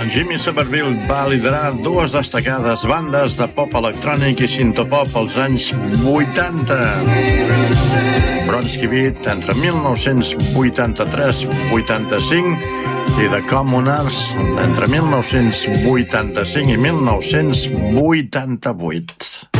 En Jimmy Somerville va liderar dues destacades bandes de pop electrònic i sintopop als anys 80. Bronski Beat entre 1983-85 i The Commoners entre 1985 i 1988.